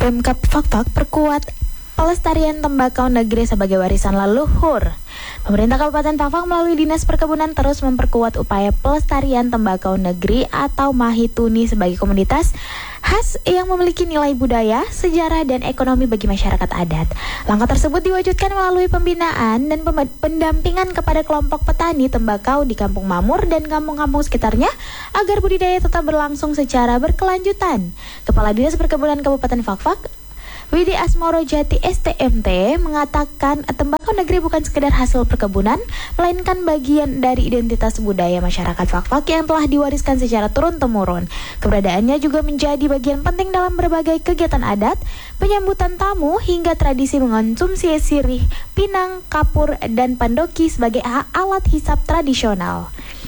Pemkab Fakfak perkuat pelestarian tembakau negeri sebagai warisan leluhur. Pemerintah Kabupaten Fakfak melalui Dinas Perkebunan terus memperkuat upaya pelestarian tembakau negeri atau Mahituni sebagai komunitas khas yang memiliki nilai budaya, sejarah, dan ekonomi bagi masyarakat adat. Langkah tersebut diwujudkan melalui pembinaan dan pendampingan kepada kelompok petani tembakau di Kampung Mamur dan kampung-kampung sekitarnya agar budidaya tetap berlangsung secara berkelanjutan. Kepala Dinas Perkebunan Kabupaten Fakfak, Widi Asmoro Jati STMT mengatakan tembakau negeri bukan sekedar hasil perkebunan, melainkan bagian dari identitas budaya masyarakat Fakfak yang telah diwariskan secara turun-temurun. Keberadaannya juga menjadi bagian penting dalam berbagai kegiatan adat, penyambutan tamu, hingga tradisi mengonsumsi sirih, pinang, kapur, dan pandoki sebagai alat hisap tradisional.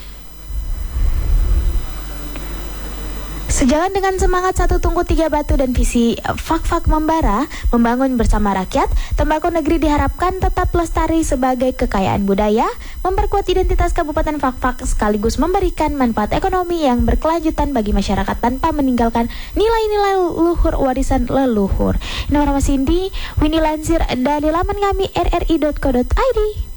Sejalan dengan semangat satu tungku tiga batu dan visi Fakfak membara, membangun bersama rakyat, tembakau negeri diharapkan tetap lestari sebagai kekayaan budaya, memperkuat identitas Kabupaten Fakfak sekaligus memberikan manfaat ekonomi yang berkelanjutan bagi masyarakat tanpa meninggalkan nilai-nilai luhur warisan leluhur. Ini Mama Cindy, Winnie lansir dari laman kami rri.co.id.